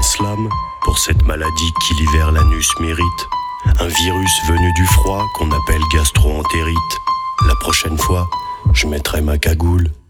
slam pour cette maladie qui l'hiver l'anus mérite. Un virus venu du froid qu'on appelle gastro-entérite. La prochaine fois, je mettrai ma cagoule.